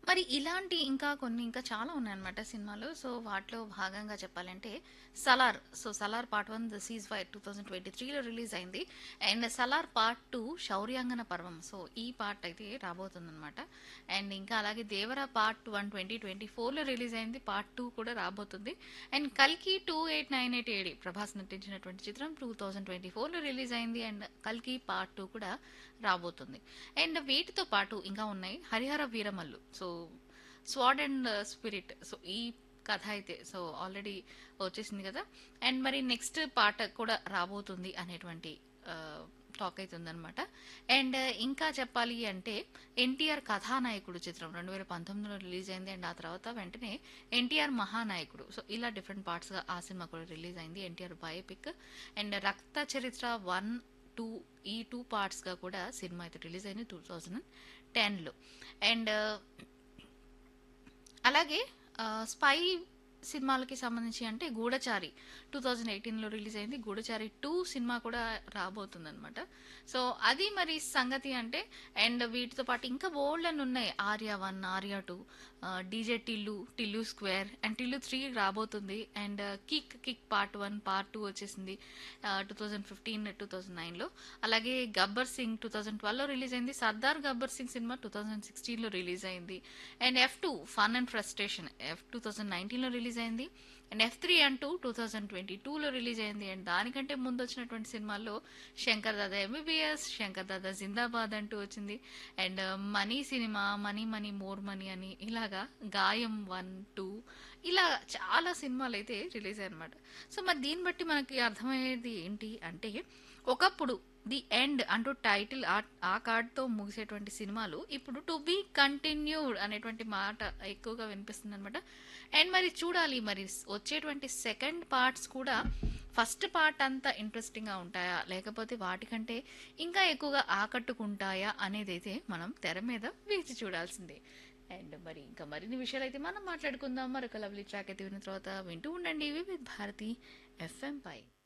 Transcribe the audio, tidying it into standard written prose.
మరి ఇలాంటి ఇంకా కొన్ని ఇంకా చాలా ఉన్నాయన్నమాట సినిమాలు. సో, వాటిలో భాగంగా చెప్పాలంటే 'Salaar'. So, 'Salaar part 1 the cease fire' 2023లో release అయింది. అండ్ 'సలార్ పార్ట్ 2 శౌర్యాంగన పర్వం'. సో, ఈ పార్ట్ అయితే రాబోతుందన్నమాట. అండ్ ఇంకా అలాగే 'దేవర పార్ట్ 1' 2024లో రిలీజ్ అయింది. పార్ట్ 2 కూడా రాబోతుంది. అండ్ 'కల్కి 2898 ఏడి' ప్రభాస్ నటించినటువంటి చిత్రం 2024లో రిలీజ్ అయింది. అండ్ 'కల్కి పార్ట్ 2' కూడా రాబోతుంది. అండ్ వీటితో పాటు ఇంకా ఉన్నాయి 'Harihara Veeramallu'. So, 'sword and spirit'. So, ఈ కథ అయితే సో ఆల్రెడీ వచ్చేసింది కదా. అండ్ మరి నెక్స్ట్ పార్ట్ కూడా రాబోతుంది అనేటువంటి టాక్ అయితే ఉందన్నమాట. అండ్ ఇంకా చెప్పాలి అంటే 'ఎన్టీఆర్ కథానాయకుడు' చిత్రం 2019లో రిలీజ్ అయింది. అండ్ ఆ తర్వాత వెంటనే 'ఎన్టీఆర్ మహానాయకుడు'. సో ఇలా డిఫరెంట్ పార్ట్స్గా ఆ సినిమా కూడా రిలీజ్ అయింది. ఎన్టీఆర్ బయోపిక్. అండ్ 'రక్త చరిత్ర 1, 2' ఈ 2 పార్ట్స్గా కూడా సినిమా అయితే రిలీజ్ అయింది 2010లో. అండ్ అలాగే స్పై సినిమాలకి సంబంధించి అంటే 'గూఢచారి' 2018లో రిలీజ్ అయింది. 'గూఢచారి 2' సినిమా కూడా రాబోతుందన్నమాట. సో అది మరి సంగతి అంటే. అండ్ వీటితో పాటు ఇంకా బోల్డ్ అని ఉన్నాయి. 'Arya 1', 'Arya 2', 'DJ Tillu', 'Tillu square' and 'Tillu 3' రాబోతుంది. అండ్ 'కిక్ పార్ట్ 1, పార్ట్ 2' వచ్చేసింది 2015, 2009లో. అలాగే 'గబ్బర్ సింగ్' 2012లో రిలీజ్ అయింది. 'సర్దార్ గబ్బర్ సింగ్' సినిమా 2016లో రిలీజ్ అయింది. And F2 fun and frustration 2019లో release అయింది. అండ్ F3 అంటూ 2022లో రిలీజ్ అయింది. అండ్ దానికంటే ముందు వచ్చినటువంటి సినిమాల్లో 'శంకర్ దాదా ఎంబీబీఎస్', 'శంకర్ దాదా జిందాబాద్' అంటూ వచ్చింది. And 'money' cinema, 'money money more money' అని ఇలాగా 'గాయం 1, 2' ఇలా చాలా సినిమాలు అయితే రిలీజ్ అయ్యాయి అనమాట. సో మరి దీన్ని బట్టి మనకి అర్థమయ్యేది ఏంటి అంటే, ఒకప్పుడు ది ఎండ్ అంటూ టైటిల్ ఆ కార్డ్తో ముగిసేటువంటి సినిమాలు ఇప్పుడు టు బీ కంటిన్యూడ్ అనేటువంటి మాట ఎక్కువగా వినిపిస్తుంది అనమాట. అండ్ మరి చూడాలి మరి వచ్చేటువంటి సెకండ్ పార్ట్స్ కూడా ఫస్ట్ పార్ట్ అంతా ఇంట్రెస్టింగ్గా ఉంటాయా, లేకపోతే వాటికంటే ఇంకా ఎక్కువగా ఆకట్టుకుంటాయా అనేది అయితే మనం తెర మీద వేచి చూడాల్సిందే. అండ్ మరి ఇంకా మరిన్ని విషయాలు అయితే మనం మాట్లాడుకుందాం. మరొక లవ్లీ ట్రాక్ అయితే విన్న తర్వాత వింటూ ఉండండి వివిధ్ భారతి FM పై.